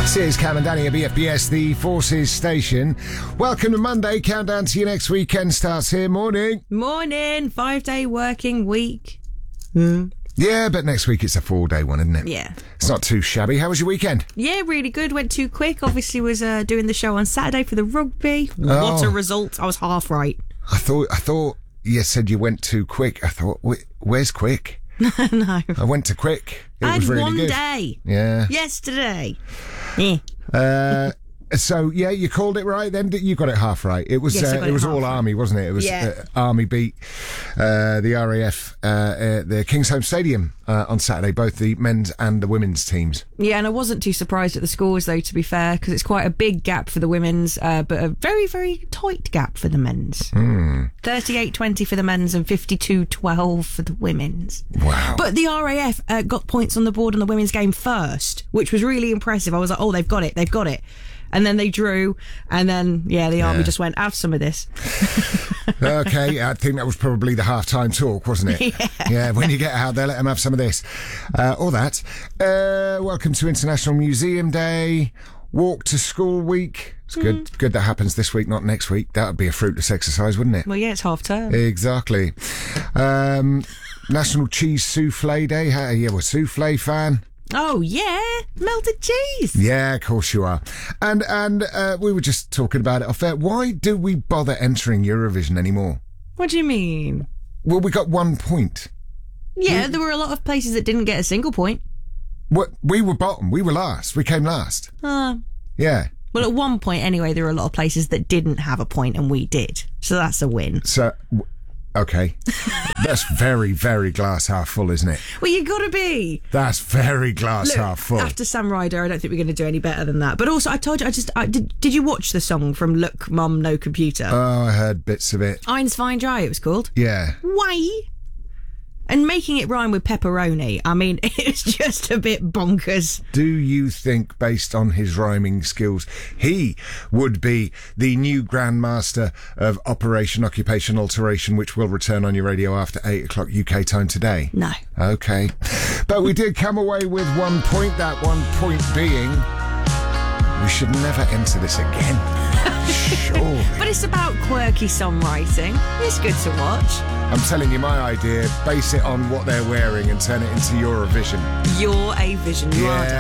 This is Cam and Danny at BFBS, the Forces station. Welcome to Monday. Countdown to your next weekend starts here. Morning. Morning. 5-day working week. Yeah, but next week it's a 4-day one, isn't it? Yeah. It's not too shabby. How was your weekend? Yeah, really good. Went too quick. Obviously was doing the show on Saturday for the rugby. What a result. I was half right. I thought you said you went too quick. I thought, where's quick? No. I went to quick. It I was had really one good. day. Yeah. Yesterday. Yeah. So yeah, you called it right then. You got it half right. It was Yes, I got it was it half all right. Army, wasn't it? It was Army beat the RAF the Kingsholm Stadium on Saturday, both the men's and the women's teams. Yeah, and I wasn't too surprised at the scores, though, to be fair, because it's quite a big gap for the women's, but a very, very tight gap for the men's. 38-20 for the men's and 52-12 for the women's. Wow. But the RAF got points on the board on the women's game first, which was really impressive. I was like, oh, they've got it. And then they drew, and then, the Army just went, have some of this. Okay, I think that was probably the half-time talk, wasn't it? Yeah, when you get out there, let them have some of this. Or that. Welcome to International Museum Day. Walk to School Week. It's good that happens this week, not next week. That would be a fruitless exercise, wouldn't it? Well, yeah, it's half term. Exactly. National Cheese Souffle Day. Are you a souffle fan? Oh, yeah, melted cheese. Yeah, of course you are. And we were just talking about it off air. Why do we bother entering Eurovision anymore? What do you mean? Well, we got 1 point. Yeah, there were a lot of places that didn't get a single point. We were bottom. We were last. We came last. Yeah. Well, at one point, anyway, there were a lot of places that didn't have a point, and we did. So that's a win. So, okay. That's very, very glass half full, isn't it? Well, you gotta be. That's very glass Look, half full. After Sam Ryder, I don't think we're going to do any better than that. But also, I told you, did you watch the song from Look, Mum, No Computer? Oh, I heard bits of it. Eins Fine Dry, it was called. Yeah. Why? And making it rhyme with pepperoni, I mean, it's just a bit bonkers. Do you think, based on his rhyming skills, he would be the new Grandmaster of Operation Occupation Alteration, which will return on your radio after 8 o'clock UK time today? No. Okay. But we did come away with 1 point, that 1 point being we should never enter this again. Surely. But it's about quirky songwriting. It's good to watch. I'm telling you my idea, base it on what they're wearing and turn it into Eurovision. You're a vision. You are.